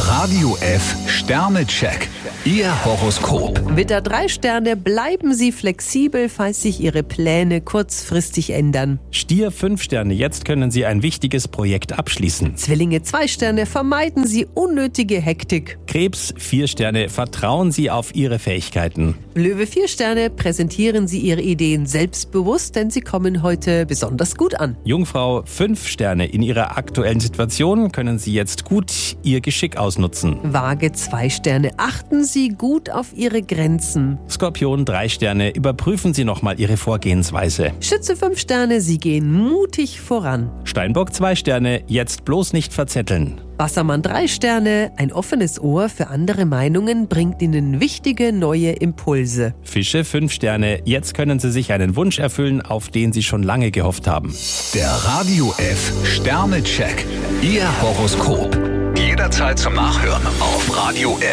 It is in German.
Radio F Sternecheck. Ihr Horoskop. Widder 3 Sterne, bleiben Sie flexibel, falls sich Ihre Pläne kurzfristig ändern. Stier 5 Sterne, jetzt können Sie ein wichtiges Projekt abschließen. Zwillinge 2 Sterne, vermeiden Sie unnötige Hektik. Krebs 4 Sterne, vertrauen Sie auf Ihre Fähigkeiten. Löwe 4 Sterne, präsentieren Sie Ihre Ideen selbstbewusst, denn sie kommen heute besonders gut an. Jungfrau 5 Sterne, in Ihrer aktuellen Situation können Sie jetzt gut Ihr Geschick ausnutzen. Waage 2 Sterne, achten Sie gut auf Ihre Grenzen. Skorpion 3 Sterne, überprüfen Sie nochmal Ihre Vorgehensweise. Schütze 5 Sterne, Sie gehen mutig voran. Steinbock 2 Sterne, jetzt bloß nicht verzetteln. Wassermann 3 Sterne, ein offenes Ohr für andere Meinungen bringt Ihnen wichtige neue Impulse. Fische 5 Sterne, jetzt können Sie sich einen Wunsch erfüllen, auf den Sie schon lange gehofft haben. Der Radio F Sternecheck. Ihr Horoskop. Jederzeit zum Nachhören auf Radio F.